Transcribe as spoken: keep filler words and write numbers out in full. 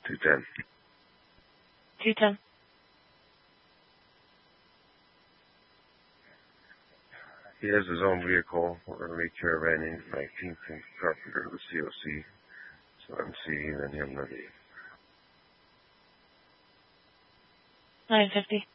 two ten. two ten. He has his own vehicle. We're going to be caravanning nineteenth and Carpenter to the C O C. So M C, and then him to the nine fifty.